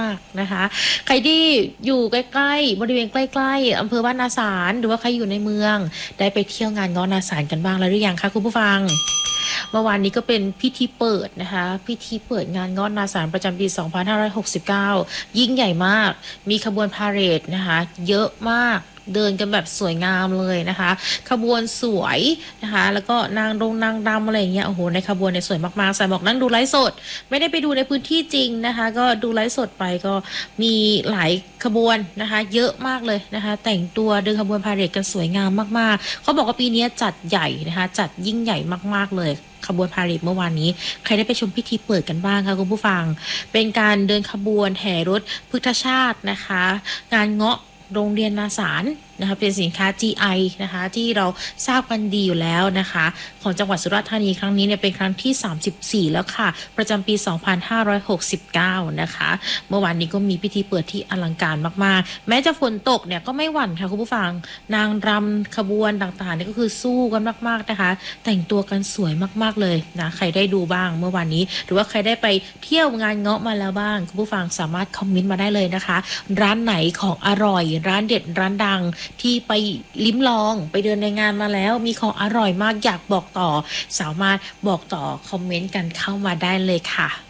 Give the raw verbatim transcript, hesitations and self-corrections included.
ากๆนะคะใครที่อยู่ใกล้ๆบริเวณใกล้ๆอำเภอบ้านนาสารหรือว่าใครอยู่ในเมืองได้ไปเที่ยวงานง้อนาสารกันบ้างแล้วหรือยังคะคุณผู้ฟังเมื่อวานนี้ก็เป็นพิธีเปิดนะคะพิธีเปิดงานง้อนาสารประจำปีสองพันห้าร้อยหกสิบเก้ายิ่งใหญ่มากมีขบวนพาเหรดนะคะเยอะมากเดินกันแบบสวยงามเลยนะคะขบวนสวยนะคะแล้วก็นางรงนางรำอะไรอย่างเงี้ยโอ้โหในขบวนเนี่ยสวยมากๆสายบอกนั่งดูไลฟ์สดไม่ได้ไปดูในพื้นที่จริงนะคะก็ดูไลฟ์สดไปก็มีหลายขบวนนะคะเยอะมากเลยนะคะแต่งตัวเดินขบวนพาเหรดกันสวยงามมากๆเขาบอกว่าปีนี้จัดใหญ่นะคะจัดยิ่งใหญ่มากๆเลยขบวนพาเหรดเมื่อวานนี้ใครได้ไปชมพิธีเปิดกันบ้างคะคุณผู้ฟังเป็นการเดินขบวนแห่รถพุทธชาตินะคะงานเงาะโรงเรียนนาสารนะคะเป็นสินค้า จี ไอ นะคะที่เราทราบกันดีอยู่แล้วนะคะของจังหวัดสุราษฎร์ธานีครั้งนี้เนี่ยเป็นครั้งที่สามสิบสี่แล้วค่ะประจำปีสองพันห้าร้อยหกสิบเก้านะคะเมื่อวานนี้ก็มีพิธีเปิดที่อลังการมากๆแม้จะฝนตกเนี่ยก็ไม่หวั่นค่ะคุณผู้ฟังนางรำขบวนต่างๆนี่ก็คือสู้กันมากๆนะคะแต่งตัวกันสวยมากๆเลยนะใครได้ดูบ้างเมื่อวานนี้หรือว่าใครได้ไปเที่ยวงานเงาะมาแล้วบ้างคุณผู้ฟังสามารถคอมเมนต์มาได้เลยนะคะร้านไหนของอร่อยร้านเด็ดร้านดังที่ไปลิ้มลองไปเดินในงานมาแล้วมีของอร่อยมากอยากบอกต่อสามารถบอกต่อคอมเมนต์กันเข้ามาได้เลยค่ะ